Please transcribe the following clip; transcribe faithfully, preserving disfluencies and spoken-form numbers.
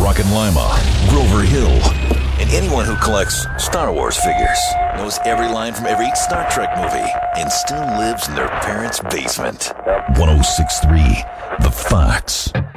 Rock and Lima, Grover Hill, and anyone who collects Star Wars figures knows every line from every Star Trek movie and still lives in their parents' basement. one oh six point three The Fox.